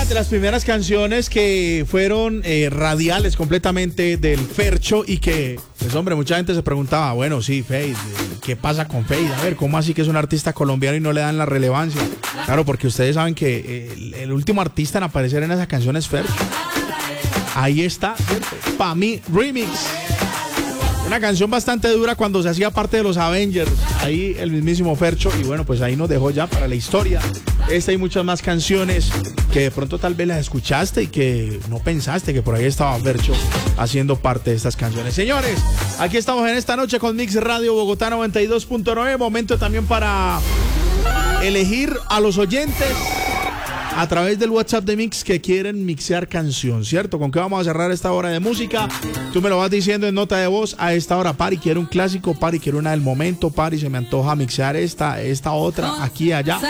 de las primeras canciones que fueron radiales completamente del Fercho y que, pues hombre, mucha gente se preguntaba, bueno, sí, Feid, ¿qué pasa con Feid? A ver, ¿cómo así que es un artista colombiano y no le dan la relevancia? Claro, porque ustedes saben que el último artista en aparecer en esa canción es Fercho. Ahí está, ¿cierto? Pa' mí, remix. Una canción bastante dura cuando se hacía parte de los Avengers. Ahí el mismísimo Fercho. Y bueno, pues ahí nos dejó ya para la historia. Esta y muchas más canciones que de pronto tal vez las escuchaste y que no pensaste que por ahí estaba Fercho haciendo parte de estas canciones. Señores, aquí estamos en esta noche con Mix Radio Bogotá 92.9. Momento también para elegir a los oyentes a través del WhatsApp de Mix que quieren mixear canción, ¿cierto? ¿Con qué vamos a cerrar esta hora de música? Tú me lo vas diciendo en nota de voz. A esta hora, Pari, quiero un clásico, Pari, quiero una del momento, Pari, se me antoja mixear esta otra, aquí, allá.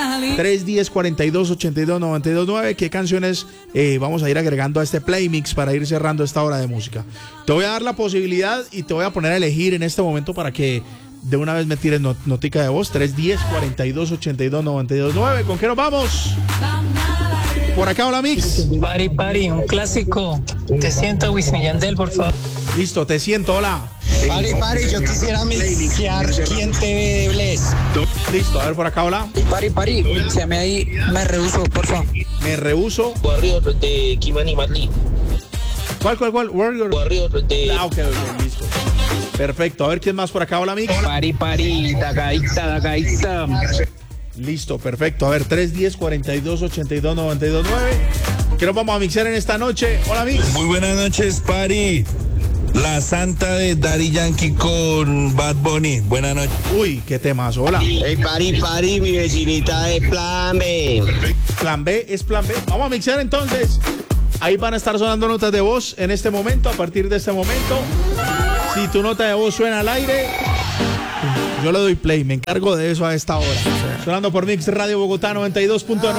310-42-82-92-9. ¿Qué canciones vamos a ir agregando a este play mix para ir cerrando esta hora de música? Te voy a dar la posibilidad y te voy a poner a elegir en este momento para que de una vez me tires notica de voz. 310-42-82-92-9. ¿Con qué nos vamos? Por acá, hola Mix. Pari, un clásico. Te siento, Wisin y Yandel, por favor. Listo, te siento, hola. Pari, yo quisiera mixear ¿Quién te ve de Bless? Listo, a ver por acá, hola. Pari, se me ahí, me rehuso, por favor. Me rehuso. Warrior de Kimani Marley. ¿Cuál? Warrior de... ok, listo. Perfecto, a ver quién más por acá, hola Mix. Pari, dagadita. Listo, perfecto. A ver, 310-42-82-92-9. ¿Qué nos vamos a mixar en esta noche? Hola, Mix. Muy buenas noches, Pari. La Santa de Daddy Yankee con Bad Bunny. Buenas noches. Uy, qué temas. Hola. Hey, Pari, mi vecinita de Plan B. Plan B, es Plan B. Vamos a mixar entonces. Ahí van a estar sonando notas de voz en este momento, a partir de este momento. Si tu nota de voz suena al aire, yo le doy play, me encargo de eso a esta hora. Sonando por Mix Radio Bogotá 92.9.